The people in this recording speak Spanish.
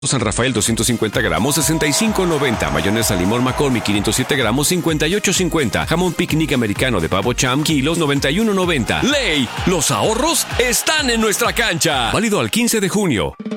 San Rafael 250 gramos 65.90. Mayonesa limón McCormick 507 gramos 58.50. Jamón picnic americano de pavo Cham kilos 91.90. ¡Ley! Los ahorros están en nuestra cancha. Válido al 15 de junio.